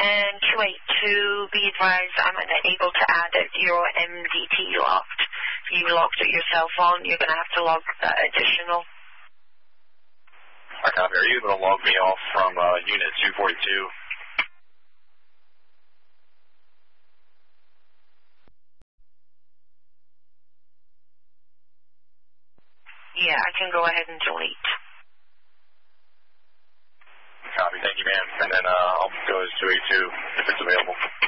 And QA2, be advised, I'm unable to add your MDT locked. You locked it your cell phone. You're going to have to log additional. I copy. Are you able to log me off from Unit 242? Yeah, I can go ahead and delete. Copy. Thank you, ma'am. And then I'll go as 282 if it's available.